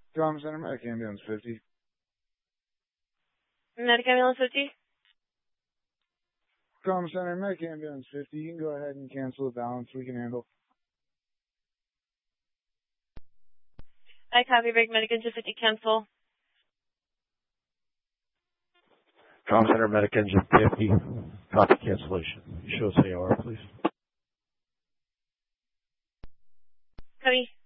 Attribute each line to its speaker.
Speaker 1: Trauma Center, Medic Ambulance 50.
Speaker 2: Medic Ambulance 50?
Speaker 1: Trauma Center, Medic Ambulance 50. You can go ahead and cancel the balance. We can handle.
Speaker 2: I copy. Break Medic Engine 50, cancel.
Speaker 3: Trauma Center, Medic Engine 50. Copy cancellation. You show us AR, please.
Speaker 2: Copy.